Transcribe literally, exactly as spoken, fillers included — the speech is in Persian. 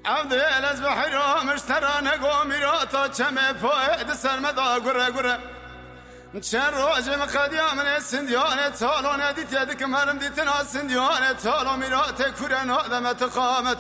عبد الأز بحر مشترى نقو ميراتا كم فؤاد سرمدا قرى قرى چند روز مقدیا من السنديانة تالو نديت يدك مرم ديتنا السنديانة تالو ميرات كورن آدم تقامت